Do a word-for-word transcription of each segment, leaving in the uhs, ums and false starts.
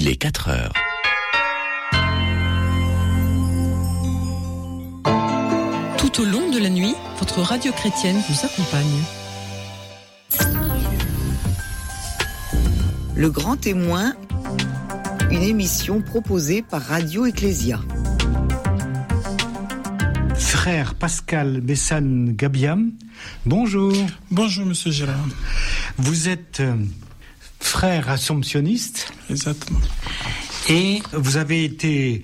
Il est quatre heures. Tout au long de la nuit, votre radio chrétienne vous accompagne. Le Grand Témoin, une émission proposée par Radio Ecclésia. Frère Pascal Bessane-Gabiam, bonjour. Bonjour Monsieur Gérard. Vous êtes euh, frère assomptionniste. Exactement. Et vous avez été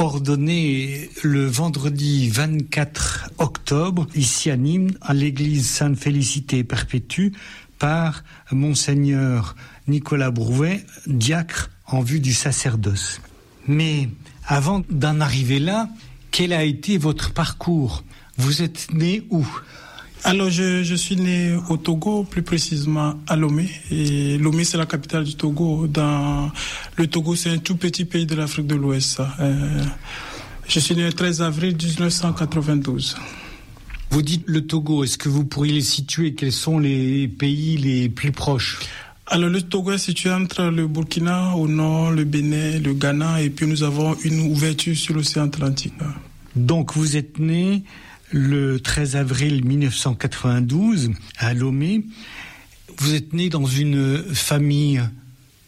ordonné le vendredi vingt-quatre octobre, ici à Nîmes, à l'église Sainte-Félicité Perpétue, par Monseigneur Nicolas Brouet, diacre en vue du sacerdoce. Mais avant d'en arriver là, quel a été votre parcours ? Vous êtes né où ? Alors, je, je suis né au Togo, plus précisément à Lomé. Et Lomé, c'est la capitale du Togo. Dans le Togo, c'est un tout petit pays de l'Afrique de l'Ouest. Euh, je suis né le treize avril dix-neuf cent quatre-vingt-douze. Vous dites le Togo, est-ce que vous pourriez les situer ? Quels sont les pays les plus proches ? Alors, le Togo est situé entre le Burkina au nord, le Bénin, le Ghana, et puis nous avons une ouverture sur l'océan Atlantique. Donc, vous êtes né le treize avril mille neuf cent quatre-vingt-douze à Lomé. Vous êtes né dans une famille priante ?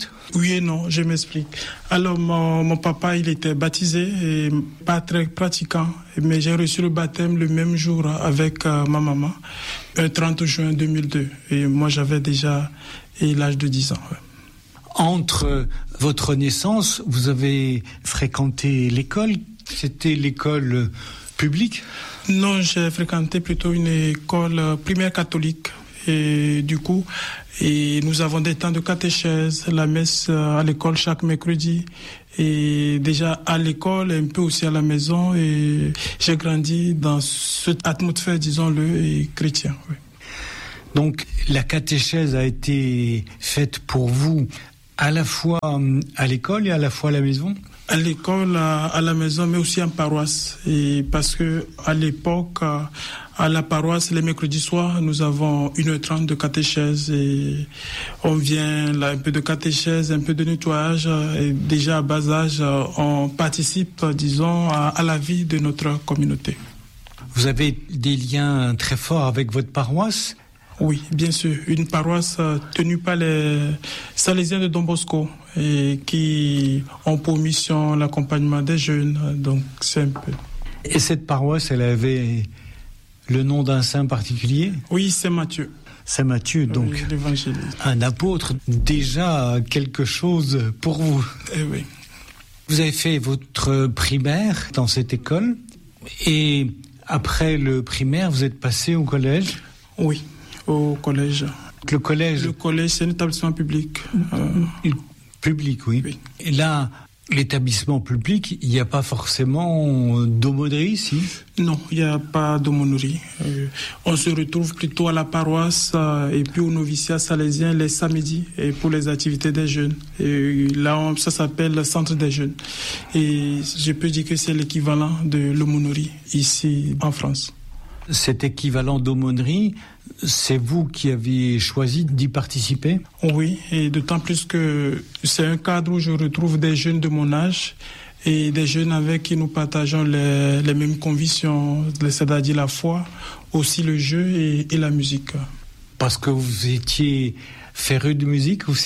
Oui et non, je m'explique. Alors, mon, mon papa, il était baptisé et pas très pratiquant, mais j'ai reçu le baptême le même jour avec euh, ma maman, le trente juin deux mille deux. Et moi, j'avais déjà l'âge de dix ans. Ouais. Entre votre naissance, vous avez fréquenté l'école. C'était l'école publique ? Non, j'ai fréquenté plutôt une école primaire catholique. Et du coup, et nous avons des temps de catéchèse, la messe à l'école chaque mercredi. Et déjà à l'école, un peu aussi à la maison. Et j'ai grandi dans cette atmosphère, disons-le, et chrétien. Oui. Donc la catéchèse a été faite pour vous à la fois à l'école et à la fois à la maison ? À l'école, à, à la maison, mais aussi en paroisse. Et parce que à l'époque, à, à la paroisse, les mercredis soirs, nous avons une heure trente de catéchèse et on vient là un peu de catéchèse, un peu de nettoyage. Et déjà à bas âge, on participe, disons, à, à la vie de notre communauté. Vous avez des liens très forts avec votre paroisse ? Oui, bien sûr. Une paroisse tenue par les Salésiens de Don Bosco et qui ont pour mission l'accompagnement des jeunes. Donc, c'est un peu. Et cette paroisse, elle avait le nom d'un saint particulier ? Oui, c'est Matthieu. Saint Matthieu, donc oui, l'évangéliste. Un apôtre, déjà quelque chose pour vous. Eh oui. Vous avez fait votre primaire dans cette école et après le primaire, vous êtes passé au collège ? Oui. Au collège. Le collège Le collège, c'est un établissement public. Euh... Public, oui. oui. Et là, l'établissement public, il n'y a pas forcément d'aumônerie, si ? Non, il n'y a pas d'aumônerie. Euh, on se retrouve plutôt à la paroisse euh, et puis au noviciat salésien les samedis et pour les activités des jeunes. Et là, on, ça s'appelle le centre des jeunes. Et je peux dire que c'est l'équivalent de l'aumônerie ici en France. Cet équivalent d'aumônerie, c'est vous qui avez choisi d'y participer ? Oui, et d'autant plus que c'est un cadre où je retrouve des jeunes de mon âge et des jeunes avec qui nous partageons les, les mêmes convictions, c'est-à-dire la foi, aussi le jeu et, et la musique. Parce que vous étiez féru de musique aussi ?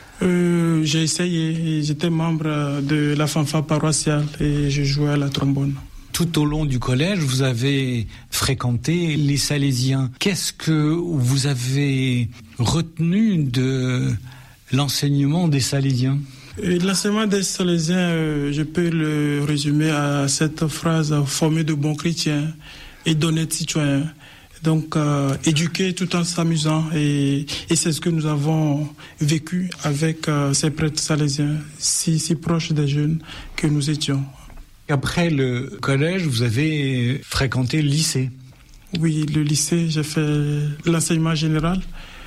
euh, J'ai essayé, j'étais membre de la fanfare paroissiale et je jouais à la trombone. Tout au long du collège, vous avez fréquenté les Salésiens. Qu'est-ce que vous avez retenu de l'enseignement des Salésiens ? Et l'enseignement des Salésiens, euh, je peux le résumer à cette phrase « former de bons chrétiens et d'honnêtes citoyens ». Donc, euh, éduquer tout en s'amusant. Et, et c'est ce que nous avons vécu avec euh, ces prêtres salésiens, si, si proches des jeunes que nous étions. Après le collège, vous avez fréquenté le lycée. Oui, le lycée, j'ai fait l'enseignement général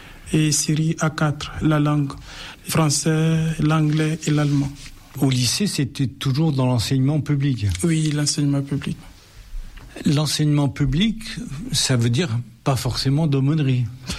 et série A quatre, la langue, français, l'anglais et l'allemand. Au lycée, c'était toujours dans l'enseignement public ? Oui, l'enseignement public. L'enseignement public, ça veut dire pas forcément d'aumônerie ?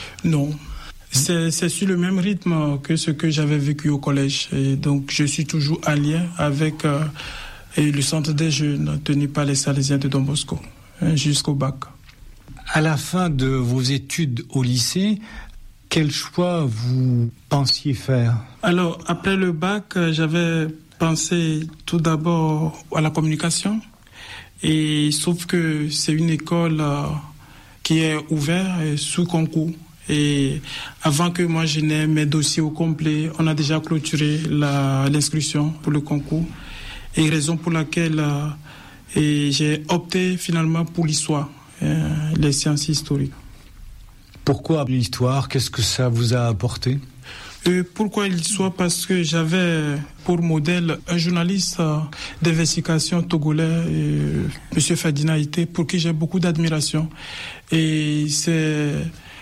Non. C'est, c'est sur le même rythme que ce que j'avais vécu au collège. Et donc, je suis toujours en lien avec euh, et le centre des jeunes tenu par les Salésiens de Don Bosco, hein, jusqu'au bac. À la fin de vos études au lycée, quel choix vous pensiez faire? Alors, après le bac, j'avais pensé tout d'abord à la communication. Et sauf que c'est une école euh, qui est ouverte sous concours. Et avant que moi je n'ai mes dossiers au complet, on a déjà clôturé la, l'inscription pour le concours. Et raison pour laquelle euh, et j'ai opté finalement pour l'histoire, euh, les sciences historiques. Pourquoi l'histoire? Qu'est-ce que ça vous a apporté? Euh, pourquoi l'histoire? Parce que j'avais pour modèle un journaliste euh, d'investigation togolais, euh, M. Ferdinand Ité, pour qui j'ai beaucoup d'admiration. Et c'est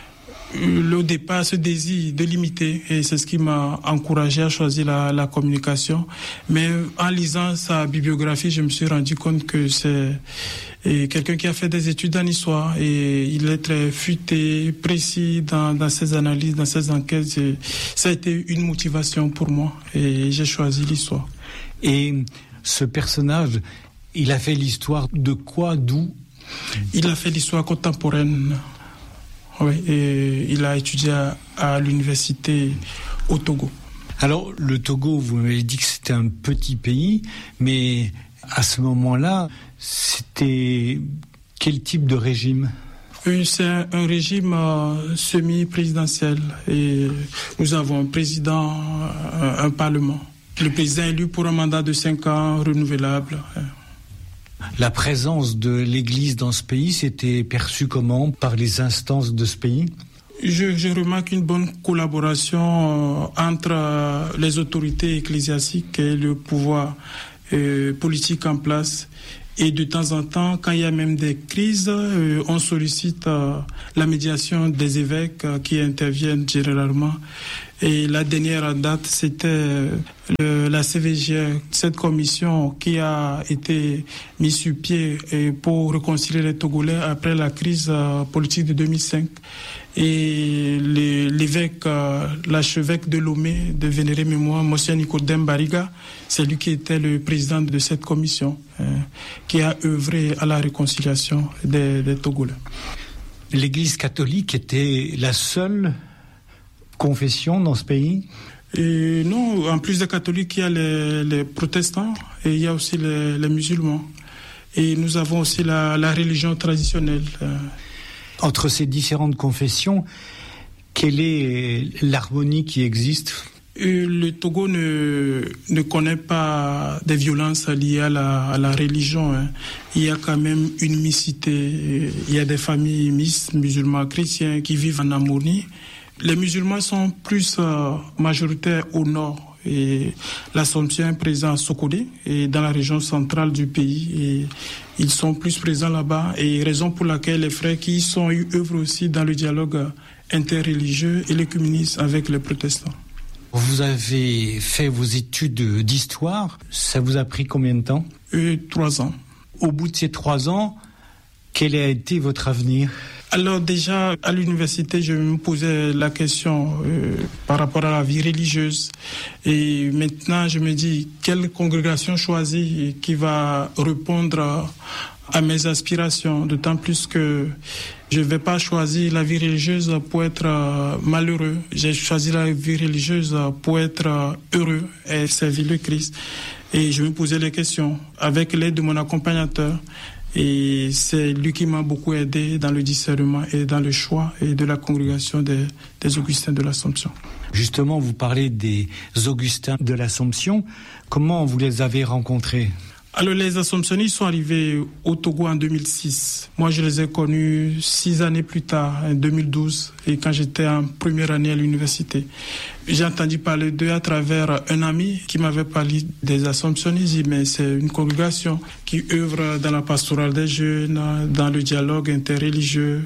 le départ, ce désir de l'imiter, et c'est ce qui m'a encouragé à choisir la, la communication. Mais en lisant sa bibliographie, je me suis rendu compte que c'est et quelqu'un qui a fait des études en histoire, et il est très futé, précis dans, dans ses analyses, dans ses enquêtes. Et ça a été une motivation pour moi, et j'ai choisi l'histoire. Et ce personnage, il a fait l'histoire de quoi, d'où? Il a fait l'histoire contemporaine. Oui, et il a étudié à, à l'université au Togo. Alors, le Togo, vous m'avez dit que c'était un petit pays, mais à ce moment-là, c'était quel type de régime? C'est un, un régime euh, semi-présidentiel, et nous avons un président, un, un parlement. Le président est élu pour un mandat de cinq ans renouvelable. La présence de l'Église dans ce pays, c'était perçu comment par les instances de ce pays? Je, je remarque une bonne collaboration euh, entre euh, les autorités ecclésiastiques et le pouvoir euh, politique en place. Et de temps en temps, quand il y a même des crises, euh, on sollicite euh, la médiation des évêques euh, qui interviennent généralement. Et la dernière date, c'était le, la C V G R, cette commission qui a été mise sur pied pour réconcilier les Togolais après la crise euh, politique de deux mille cinq. Et les, l'évêque, euh, l'archevêque de Lomé, de vénérée mémoire, Monsieur Nicodème Bariga, c'est lui qui était le président de cette commission, euh, qui a œuvré à la réconciliation des, des Togolais. L'Église catholique était la seule confession dans ce pays? Et non, en plus des catholiques, il y a les, les protestants et il y a aussi les, les musulmans. Et nous avons aussi la, la religion traditionnelle. Entre ces différentes confessions, quelle est l'harmonie qui existe? Et le Togo ne, ne connaît pas des violences liées à la, à la religion. Hein. Il y a quand même une mixité. Il y a des familles mixtes, musulmans, chrétiens, qui vivent en harmonie. Les musulmans sont plus euh, majoritaires au nord, et l'Assomption est présent à Sokodé et dans la région centrale du pays, et ils sont plus présents là-bas, et raison pour laquelle les frères qui y sont œuvrent aussi dans le dialogue interreligieux et l'écuménisme avec les protestants. Vous avez fait vos études d'histoire, ça vous a pris combien de temps? euh, Trois ans. Au bout de ces trois ans, quel a été votre avenir? Alors déjà, à l'université, je me posais la question euh, par rapport à la vie religieuse. Et maintenant, je me dis, quelle congrégation choisir qui va répondre à mes aspirations, d'autant plus que je ne vais pas choisir la vie religieuse pour être euh, malheureux. J'ai choisi la vie religieuse pour être euh, heureux et servir le Christ. Et je me posais les questions avec l'aide de mon accompagnateur. Et c'est lui qui m'a beaucoup aidé dans le discernement et dans le choix et de la congrégation des, des Augustins de l'Assomption. Justement, vous parlez des Augustins de l'Assomption. Comment vous les avez rencontrés? Alors, les Assomptionnistes sont arrivés au Togo en deux mille six. Moi, je les ai connus six années plus tard, en deux mille douze, et quand j'étais en première année à l'université. J'ai entendu parler d'eux à travers un ami qui m'avait parlé des Assomptionnistes, mais c'est une congrégation qui œuvre dans la pastorale des jeunes, dans le dialogue interreligieux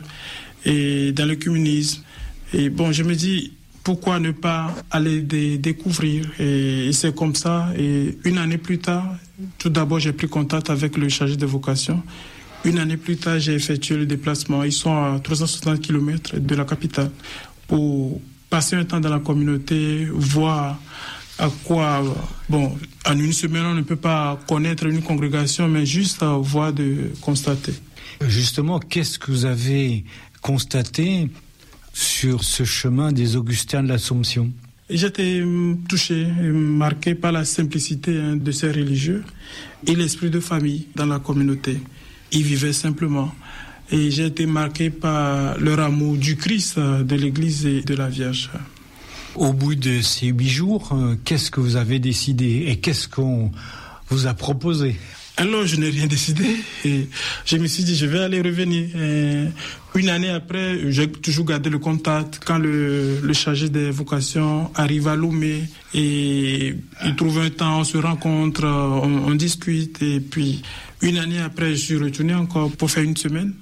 et dans l'écuménisme. Et bon, je me dis, pourquoi ne pas aller de, découvrir? Et, et c'est comme ça. Et une année plus tard, tout d'abord, j'ai pris contact avec le chargé de vocation. Une année plus tard, j'ai effectué le déplacement. Ils sont à trois cent soixante kilomètres de la capitale pour passer un temps dans la communauté, voir à quoi, bon, en une semaine, on ne peut pas connaître une congrégation, mais juste à voir de constater. Justement, qu'est-ce que vous avez constaté sur ce chemin des Augustins de l'Assomption? J'étais touché, marqué par la simplicité hein, de ces religieux et l'esprit de famille dans la communauté. Ils vivaient simplement. Et j'ai été marqué par leur amour du Christ, de l'Église et de la Vierge. Au bout de ces huit jours, qu'est-ce que vous avez décidé et qu'est-ce qu'on vous a proposé? Alors, je n'ai rien décidé et je me suis dit, je vais aller revenir. Et une année après, j'ai toujours gardé le contact. Quand le, le chargé des vocations arrive à Lomé et il trouve un temps, on se rencontre, on, on discute. Et puis, une année après, je suis retourné encore pour faire une semaine.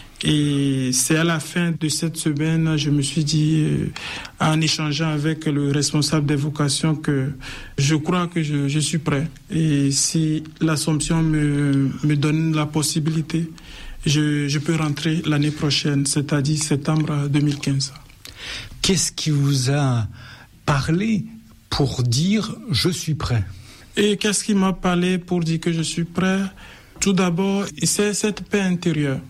Et c'est à la fin de cette semaine, je me suis dit, en échangeant avec le responsable des vocations, que je crois que je, je suis prêt. Et si l'Assomption me, me donne la possibilité, je, je peux rentrer l'année prochaine, c'est-à-dire septembre deux mille quinze. Qu'est-ce qui vous a parlé pour dire « je suis prêt » ? Et qu'est-ce qui m'a parlé pour dire que je suis prêt ? Tout d'abord, c'est cette paix intérieure.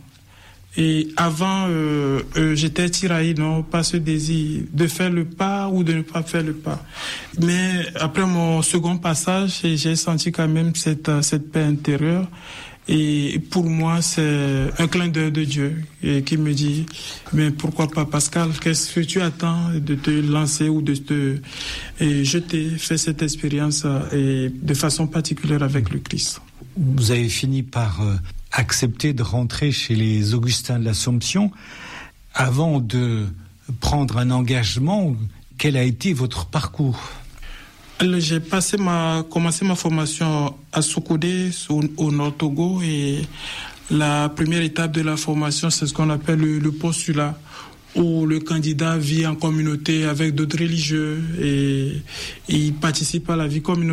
Et avant, euh, euh, j'étais tiraillé, non, pas ce désir de faire le pas ou de ne pas faire le pas. Mais après mon second passage, j'ai senti quand même cette, cette paix intérieure. Et pour moi, c'est un clin d'œil de Dieu et qui me dit, mais pourquoi pas Pascal, qu'est-ce que tu attends de te lancer ou de te et jeter, faire cette expérience et de façon particulière avec le Christ. Vous avez fini par euh, accepter de rentrer chez les Augustins de l'Assomption. Avant de prendre un engagement, quel a été votre parcours ? Alors, j'ai passé ma, commencé ma formation à Sokodé, au, au Nord Togo, et la première étape de la formation, c'est ce qu'on appelle le, le postulat, où le candidat vit en communauté avec d'autres religieux et, et il participe à la vie communautaire.